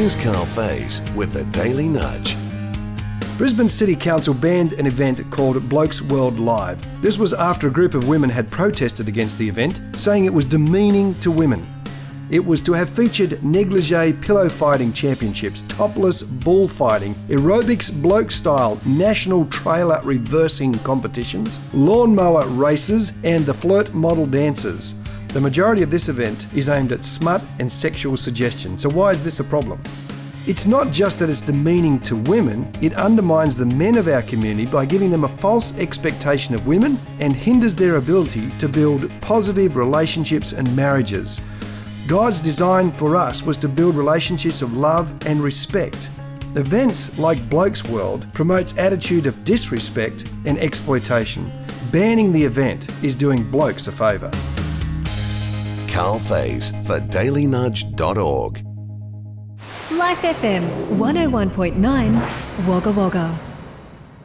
Here's Carl Faze with the Daily Nudge. Brisbane City Council banned an event called Blokes World Live. This was after a group of women had protested against the event, saying it was demeaning to women. It was to have featured negligee pillow fighting championships, topless bullfighting, aerobics bloke style national trailer reversing competitions, lawnmower races and the flirt model dances. The majority of this event is aimed at smut and sexual suggestion. So why is this a problem? It's not just that it's demeaning to women, it undermines the men of our community by giving them a false expectation of women and hinders their ability to build positive relationships and marriages. God's design for us was to build relationships of love and respect. Events like Blokes World promotes attitude of disrespect and exploitation. Banning the event is doing blokes a favour. Carl Faze for dailynudge.org. Life FM 101.9 Wagga Wagga.